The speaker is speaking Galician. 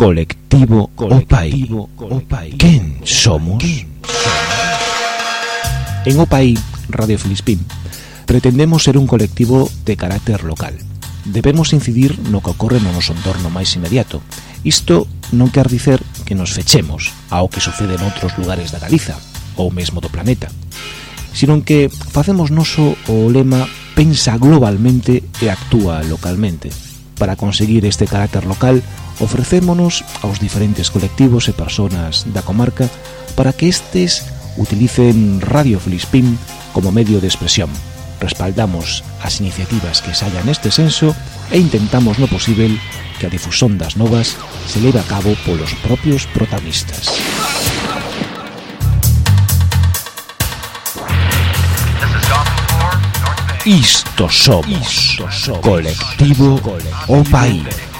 Colectivo Opai. ¿Quen somos? En Opai, Radio Filispín, pretendemos ser un colectivo de carácter local. Debemos incidir no que ocorre no noso entorno máis inmediato. Isto non quer dicer que nos fechemos ao que sucede noutros lugares da Galiza ou mesmo do planeta, sino que facemos noso o lema pensa globalmente e actúa localmente. Para conseguir este carácter local, ofrecémonos aos diferentes colectivos e persoas da comarca para que estes utilicen Radio Filispín como medio de expresión. Respaldamos as iniciativas que saian neste senso e intentamos no posible que a difusión das novas se leve a cabo polos propios protagonistas. Isto somos Colectivo Opai.